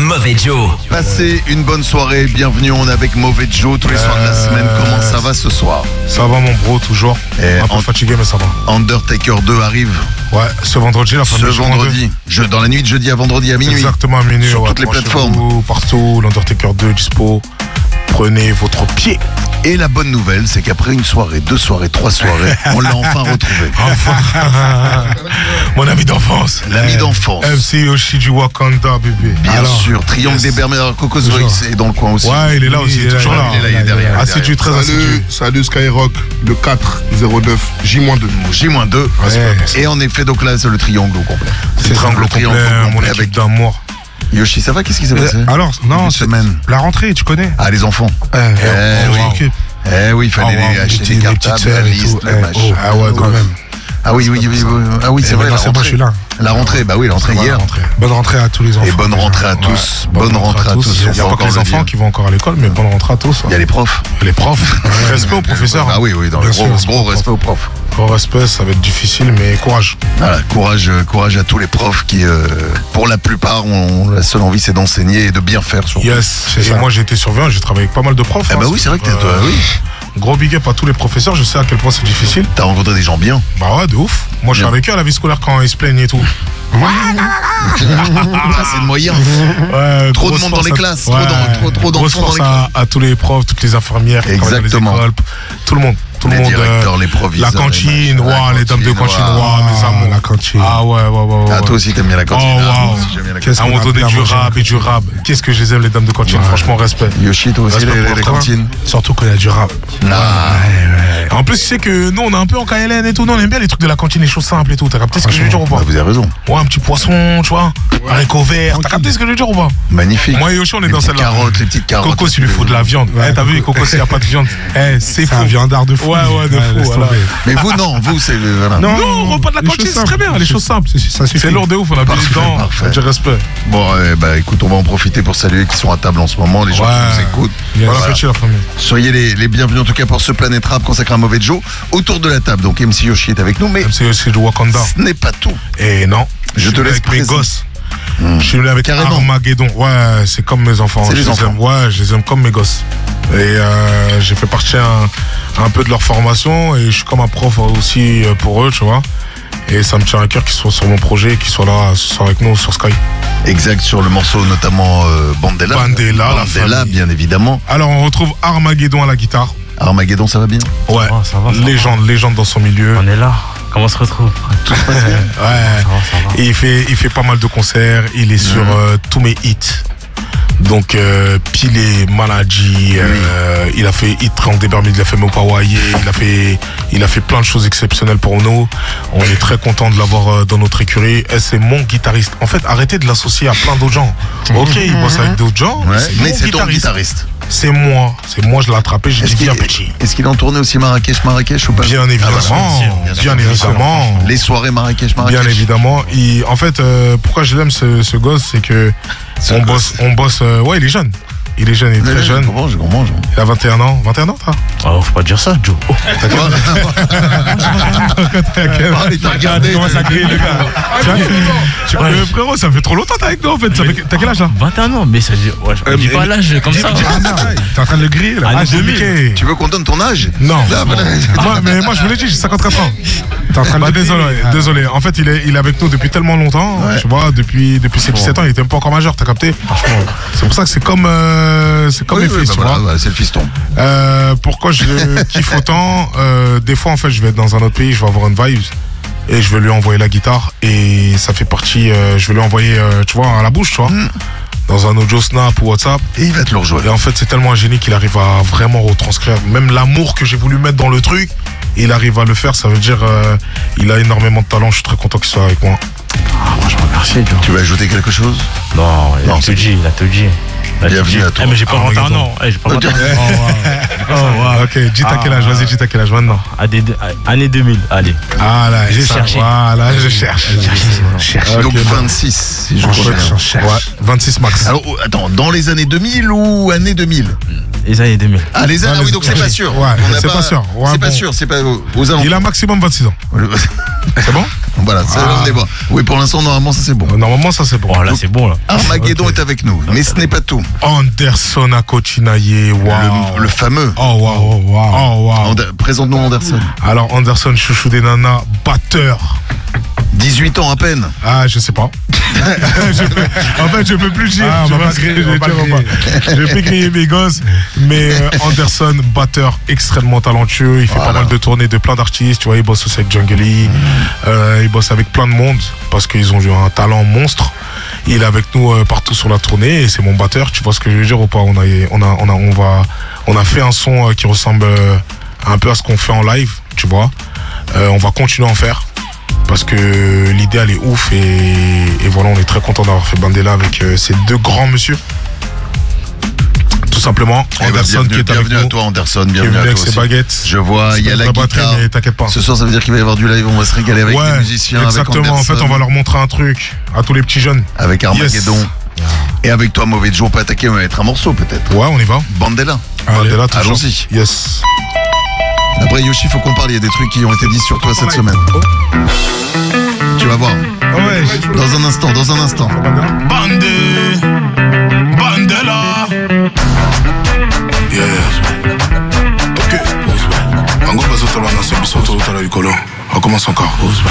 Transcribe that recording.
Mauvais Joe. Passez une bonne soirée, bienvenue, on est avec Mauvais Joe tous les soirs de la semaine. Comment ça va ce soir? Ça va mon bro, toujours. Un peu fatigué mais ça va. Undertaker 2 arrive. Ouais, ce vendredi, la fin Ce vendredi, dans la nuit de jeudi à vendredi à minuit. Exactement à minuit. Sur toutes les plateformes. Partout, l'Undertaker 2 dispo. Prenez votre pied. Et la bonne nouvelle, c'est qu'après une soirée, 2 soirées, 3 soirées, on l'a enfin retrouvé. Enfin. Mon ami d'enfance. L'ami d'enfance. MC Yoshi du Wakanda, bébé. Bien sûr, Triangle des Bermudes. Cocos Voice est dans le coin aussi. Ouais, il est là aussi, il est toujours là. Il est derrière. Assidu, très assidu. Salut Skyrock, le 4-09, J-2. J-2. Et en effet, donc là, c'est le triangle au complet. C'est le triangle complet, mon équipe d'amour. Yoshi, ça va? Qu'est-ce qui s'est passé? Alors, non, semaine. La rentrée, tu connais? Ah, les enfants. Oui. Il fallait acheter des cartables, la liste, le machin. Ah ouais, quand même. Ah oui, c'est vrai, la rentrée. Je suis là. La rentrée, bah oui, la rentrée hier. Bonne rentrée à tous les enfants. Et bonne rentrée à tous. Bonne rentrée à tous. Il n'y a pas que les enfants qui vont encore à l'école, mais bonne rentrée à tous. Il y a les profs. Les profs. Respect aux professeurs. Ah oui, dans le gros respect aux profs. Gros respect, ça va être difficile, mais courage. Voilà, courage à tous les profs qui, pour la plupart, ont la seule envie, c'est d'enseigner et de bien faire. Surtout. Yes. Et moi, j'ai été surveillant, j'ai travaillé avec pas mal de profs. Ah bah oui, c'est vrai que toi, oui. Gros big up à tous les professeurs, je sais à quel point c'est difficile. T'as rencontré des gens bien? Bah ouais, de ouf. Moi, je suis avec eux à la vie scolaire quand ils se plaignent et tout. C'est le moyen. Ouais, trop de monde dans les classes, trop d'enfants dans les classes. À tous les profs, toutes les infirmières qui travaillent dans les écoles, tout le monde. Les directeurs, les proviseurs, la cantine, les dames de cantine, mes amours. La cantine. Ah ouais. Ah, toi aussi t'aimes bien la cantine. À un moment donné, du rab. Qu'est-ce que je les aime, les dames de cantine. Franchement, respect. Yoshi, toi aussi, les cantines. Surtout quand il y a du rab. En plus, tu sais que nous, on est un peu en KLN et tout. Nous, on aime bien les trucs de la cantine, les choses simples et tout. T'as capté ce que je veux dire ou pas? Vous avez raison. Ouais, un petit poisson, tu vois. Haricots verts. T'as capté ce que je veux dire ou pas? Magnifique. Moi et Yoshi, on est dans celle-là. Les petites carottes. Coco, il lui faut de la viande. T'as vu, Coco, s'il n'y a pas de viande. C'est fou. un viandard de fou. Ouais, de fou. Mais vous, non, c'est. Voilà. Non, repas de la cantine, c'est très bien. Les choses simples. C'est lourd de ouf, on a bien dedans. Du respect. Bon, écoute, on va en profiter pour saluer qui sont à table en ce moment, les gens qui nous écoutent. Bon appétit, la famille. Soyez les bienvenus en tout cas pour ce Planète Rap consacré à Mauvais Joe. Autour de la table, donc MC Yoshi est avec nous, mais MC Yoshi de Wakanda. Ce n'est pas tout. Et non, je te laisse avec mes gosses. Je suis venu avec Carrément. Armageddon. Ouais, c'est comme mes enfants. C'est les enfants. Ouais, je les aime comme mes gosses. Et j'ai fait partie un peu de leur formation et je suis comme un prof aussi pour eux, tu vois. Et ça me tient à cœur qu'ils soient sur mon projet et qu'ils soient là ce soir avec nous sur Sky. Exact, sur le morceau notamment Bandela. Bandela, bien évidemment. Alors on retrouve Armageddon à la guitare. Armageddon, ça va bien? Ouais, ça va. Légende dans son milieu. On est là. Comment on se retrouve? Tout se passe bien. Ouais. Ça va. Et il fait pas mal de concerts. Il est sur tous mes hits. Donc Pilé, Maladie, il a fait Hit Triangle des Bermudes, il a fait Mopawaye, il a fait plein de choses exceptionnelles pour nous. On est très content de l'avoir dans notre écurie. Et c'est mon guitariste. En fait, arrêtez de l'associer à plein d'autres gens. Ok, il bosse avec d'autres gens, mais c'est ton guitariste. C'est moi, je l'ai attrapé, j'ai dit viens petit. Est-ce qu'il en tournait aussi Marrakech ou pas? Bien évidemment, bien évidemment. Les soirées Marrakech. Bien évidemment. En fait, pourquoi je l'aime ce gosse, c'est que on bosse. Ouais, il est jeune. Il est jeune, il est très jeune. Je comprends. Il a 21 ans. 21 ans, toi? Oh, faut pas dire ça, Joe. T'as quel âge? Il t'a regardé. Comment ça crie, le gars? Frérot, ça fait trop longtemps t'es avec nous, en fait. T'as quel âge, là? 21 ans, mais ça dit. Ouais, je dis pas l'âge comme ça. T'es en train de le griller, là. Année 2000. Tu veux qu'on donne ton âge? Non. Moi, je vous l'ai dit, j'ai 54 ans. T'es en train de désolé. En fait, il est avec nous depuis tellement longtemps. Tu vois, depuis ses 17 ans, il était même pas encore majeur, t'as capté? Franchement. C'est pour ça que c'est comme mes fils, tu vois. C'est le fiston. Pourquoi je le kiffe autant? Des fois, en fait, je vais être dans un autre pays, je vais avoir une vibe et je vais lui envoyer la guitare et ça fait partie. Je vais lui envoyer, tu vois, à la bouche, tu vois, dans un audio Snap ou WhatsApp. Et il va te le rejoindre. Et en fait, c'est tellement un génie qu'il arrive à vraiment retranscrire même l'amour que j'ai voulu mettre dans le truc. Il arrive à le faire, ça veut dire il a énormément de talent. Je suis très content qu'il soit avec moi. Franchement, merci, Joe. Tu veux ajouter quelque chose? Non, il a tout dit. Bienvenue à toi. Mais j'ai pas 21 ans. J'ai pas 21 ans. Ok, dis t'as quel âge, vas-y, dis t'as quel âge maintenant. Année 2000, allez. Ah là, je cherche. Voilà, je cherche. Donc 26, si je crois bien. Ouais, 26 max. Alors, attends, dans les années 2000 ou années 2000? les années 2000. Ah, les années, Ouais, oui, donc c'est pas sûr. Ouais, On n'a c'est pas sûr. Ouais, c'est pas bon. sûr, c'est pas aux alentours. Il a maximum 26 ans. C'est bon? Voilà, ça on est bon. Oui, pour l'instant, normalement, ça c'est bon. Normalement, ça c'est bon. Oh là, c'est bon là. Armageddon Ok. est avec nous, mais ce n'est pas tout. Anderson à Cochinaillé, waouh. Le fameux. Oh waouh. Oh waouh. Présente-nous Anderson. Alors Anderson, chouchou des nanas, batteur. 18 ans à peine. Ah, je sais pas. En fait, je peux plus dire. Ah, on je va sais pas ce que griller, je on vais va dire, pas on va- Je peux griller mes gosses. Mais Anderson, batteur extrêmement talentueux. Il fait Voilà. pas mal de tournées de plein d'artistes. Tu vois, il bosse aussi avec Jungle Lee. Il bosse avec plein de monde parce qu'ils ont eu un talent monstre. Il est avec nous partout sur la tournée et c'est mon batteur. Tu vois ce que je veux dire ou pas? On a fait un son qui ressemble un peu à ce qu'on fait en live. Tu vois. On va continuer à en faire. Parce que l'idée elle est ouf et voilà, on est très content d'avoir fait Bandela avec ces deux grands monsieur. Tout simplement, Eh ben, Anderson qui est avec bienvenue à nous, toi, Anderson. qui est Bienvenue venu à avec toi ses aussi. baguettes. Je vois, il y a la batterie, guitare. mais t'inquiète pas. Ce soir, ça veut dire qu'il va y avoir du live. On va se régaler avec les musiciens, exactement. avec En fait, Anderson, on va leur montrer un truc à tous les petits jeunes. avec Armageddon. Yes. Et avec toi, Mauvais Joe, on peut attaquer, on va mettre un morceau peut-être. Ouais, on y va. Bandela. Bandela, toujours. allons-y. Yes. Après, Yoshi, faut qu'on parle. Il y a des trucs qui ont été dit sur toi cette semaine. Tu vas voir. Ouais. Dans un instant, dans un instant. Bandela. Ok. Ango bazo tala na sebiso to tala ikolo. On commence encore.